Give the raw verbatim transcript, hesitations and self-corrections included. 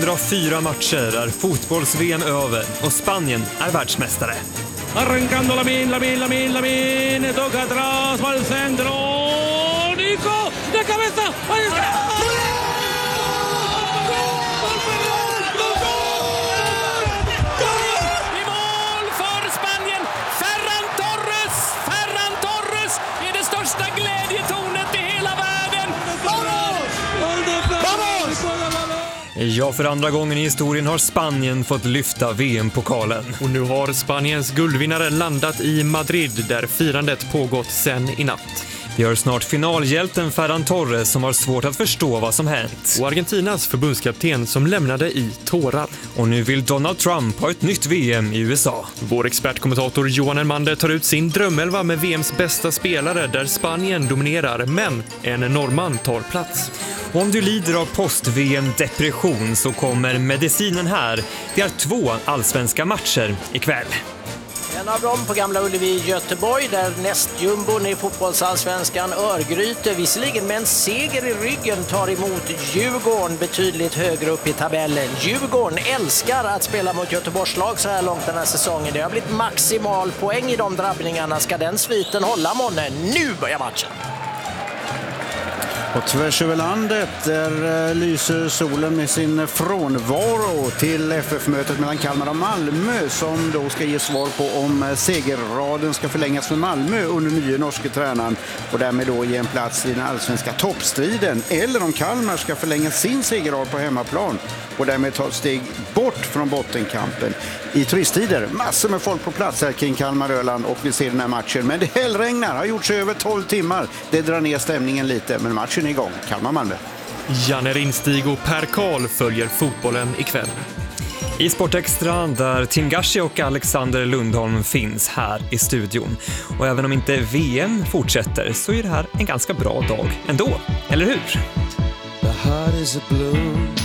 av fyra matcher är fotbolls-V M över och Spanien är världsmästare. Arrancando Lamine, Lamine, Lamine, Lamine, toca atrás, va al centro, Nico, de cabeza, ahí está! I mål för Spanien, Ferran Torres, Ferran Torres är det största glädjetornet i hela världen. Vamos! Ja, för andra gången i historien har Spanien fått lyfta V M-pokalen. Och nu har Spaniens guldvinnare landat i Madrid där firandet pågått sen i natt. Vi har snart finalhjälten Ferran Torres som har svårt att förstå vad som hänt. Och Argentinas förbundskapten som lämnade i tårar. Och nu vill Donald Trump ha ett nytt V M i U S A. Vår expertkommentator Johan Elmander tar ut sin drömelva med V M:s bästa spelare där Spanien dominerar, men en norrman tar plats. Och om du lider av post-V M-depression så kommer medicinen här. Det är två allsvenska matcher ikväll. En av dem på Gamla Ullevi i Göteborg där nästjumbon i fotbollsallsvenskan Örgryte visserligen med en seger i ryggen tar emot Djurgården betydligt högre upp i tabellen. Djurgården älskar att spela mot Göteborgslag så här långt den här säsongen. Det har blivit maximal poäng i de drabbningarna. Ska den sviten hålla månne? Nu börjar matchen! Och tvärs över landet där lyser solen med sin frånvaro till F F-mötet mellan Kalmar och Malmö som då ska ge svar på om segerraden ska förlängas för Malmö under nye norske tränaren och därmed då ge en plats i den allsvenska toppstriden, eller om Kalmar ska förlänga sin segerrad på hemmaplan och därmed ta ett steg bort från bottenkampen. I turisttider, massor med folk på plats här kring Kalmar-Öland och vi ser den här matchen. Men det hällregnar, har gjort sig över tolv timmar. Det drar ner stämningen lite, men matchen är igång. Kalmar-Malmö. Janne Rinstig och Per Karl följer fotbollen ikväll. I Sportextra där Tim Gashi och Alexander Lundholm finns här i studion. Och även om inte V M fortsätter så är det här en ganska bra dag ändå, eller hur? The heart is a blue.